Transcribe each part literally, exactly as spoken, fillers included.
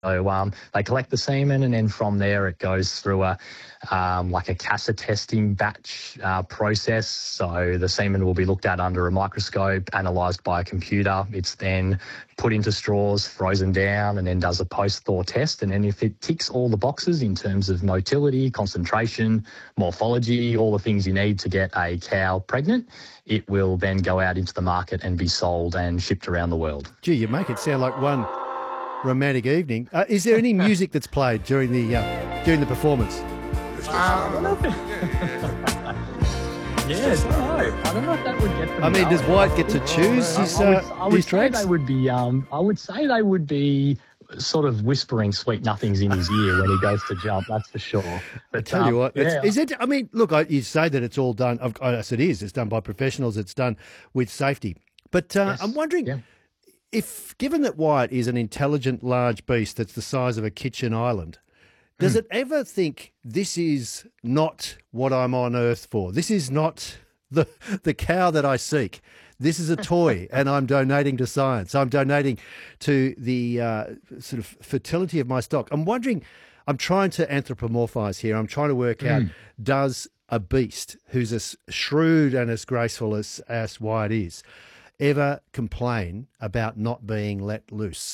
So um, they collect the semen, and then from there it goes through a um, like a CASA testing batch uh, process. So the semen will be looked at under a microscope, analysed by a computer. It's then put into straws, frozen down, and then does a post-thaw test. And then if it ticks all the boxes in terms of motility, concentration, morphology, all the things you need to get a cow pregnant, it will then go out into the market and be sold and shipped around the world. Gee, you make it sound like one romantic evening. Uh, is there any music that's played during the uh, during the performance? Uh, I don't know. Yeah, I don't know. I don't know if that would get them. I mean, going. does White get to choose his, I would, uh, I would his say tracks? they would be. Um, I would say they would be sort of whispering sweet nothings in his ear when he goes to jump. That's for sure. But I tell um, you what, it's, yeah. is it? I mean, look, I, you say that it's all done. Of course, it is. It's done by professionals. It's done with safety. But uh, Yes. I'm wondering. Yeah. If, given that Wyatt is an intelligent, large beast that's the size of a kitchen island, does Mm. it ever think this is not what I'm on earth for? This is not the the cow that I seek. This is a toy, and I'm donating to science. I'm donating to the uh, sort of fertility of my stock. I'm wondering, I'm trying to anthropomorphise here. I'm trying to work out, does a beast who's as shrewd and as graceful as, as Wyatt is ever complain about not being let loose?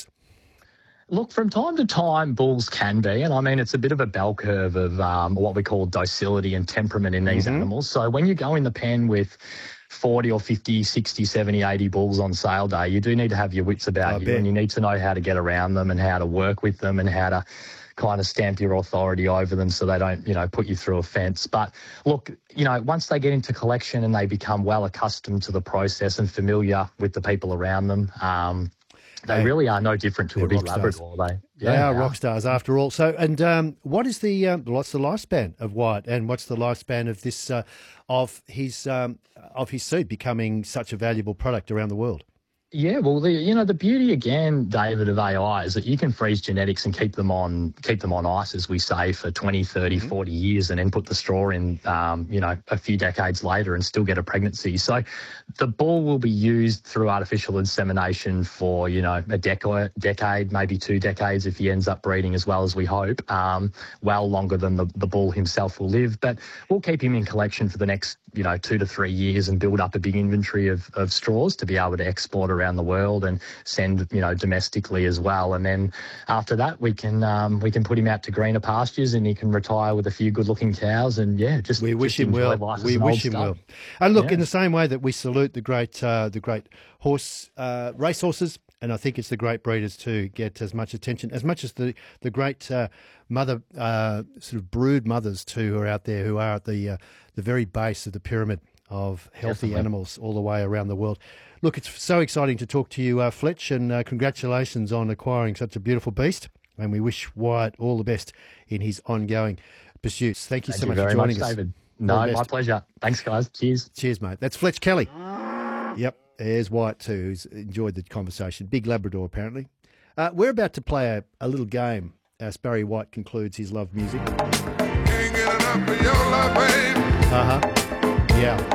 Look, from time to time, bulls can be, and I mean, it's a bit of a bell curve of um, what we call docility and temperament in these Mhm. animals. So when you go in the pen with forty or fifty, sixty, seventy, eighty bulls on sale day, you do need to have your wits about I you, bet. and you need to know how to get around them and how to work with them and how to kind of stamp your authority over them so they don't, you know, put you through a fence. But look, you know, once they get into collection and they become well accustomed to the process and familiar with the people around them, um, they They- really are no different to they're a big rock stars. Labrador. They, They yeah, are rock stars after all. So, and um, what is the um, what's the lifespan of Wyatt, and what's the lifespan of this uh, of his um, of his seed becoming such a valuable product around the world? Yeah, well, the you know the beauty again, David, of A I is that you can freeze genetics and keep them on keep them on ice, as we say, for twenty, thirty, Mm-hmm. forty years, and then put the straw in, um, you know, a few decades later and still get a pregnancy. So the bull will be used through artificial insemination for, you know, a decade, decade, maybe two decades if he ends up breeding as well as we hope, um, well longer than the, the bull himself will live. But we'll keep him in collection for the next, you know, two to three years and build up a big inventory of, of straws to be able to export around the world and send, you know, domestically as well. And then after that, we can um, we can put him out to greener pastures and he can retire with a few good-looking cows. And yeah, just We wish just him enjoy well. life as We an wish old him stud. well. And look, Yeah. in the same way that we salute the great uh, the great horse uh, race horses, and I think it's the great breeders too get as much attention as much as the the great uh, mother uh, sort of brood mothers too who are out there, who are at the uh, the very base of the pyramid of healthy Definitely. animals all the way around the world. Look, it's so exciting to talk to you, uh, Fletch, and uh, congratulations on acquiring such a beautiful beast. And we wish Wyatt all the best in his ongoing pursuits. Thank you Thank so you much very for joining much, us. David. All No, the my best. pleasure. Thanks, guys. Cheers. Cheers, mate. That's Fletch Kelly. Yep, there's Wyatt too, who's enjoyed the conversation. Big Labrador, apparently. Uh, we're about to play a, a little game as Barry White concludes his love music. Can't get enough of your love, babe. Uh-huh. Yeah.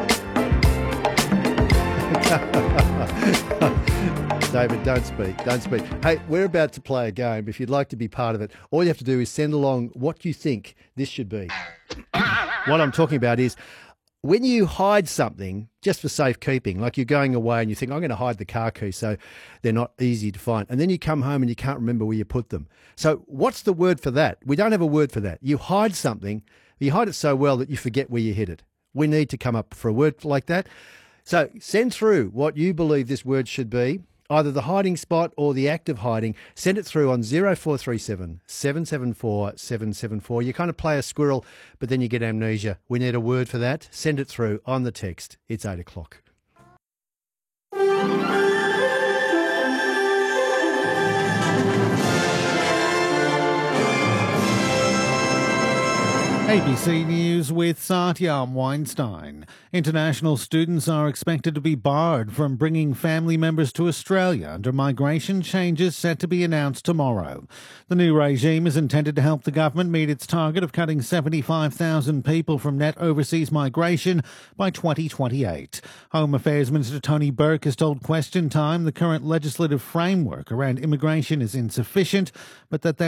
David, don't speak. Don't speak. Hey, we're about to play a game. If you'd like to be part of it, all you have to do is send along what you think this should be. What I'm talking about is when you hide something just for safekeeping, like you're going away and you think, I'm going to hide the car keys so they're not easy to find. And then you come home and you can't remember where you put them. So what's the word for that? We don't have a word for that. You hide something, you hide it so well that you forget where you hid it. We need to come up for a word like that. So send through what you believe this word should be, either the hiding spot or the act of hiding. Send it through on zero four three seven, seven seven four, seven seven four. You kind of play a squirrel, but then you get amnesia. We need a word for that. Send it through on the text. It's eight o'clock. A B C News with Satyam Weinstein. International students are expected to be barred from bringing family members to Australia under migration changes set to be announced tomorrow. The new regime is intended to help the government meet its target of cutting seventy-five thousand people from net overseas migration by twenty twenty-eight. Home Affairs Minister Tony Burke has told Question Time the current legislative framework around immigration is insufficient, but that there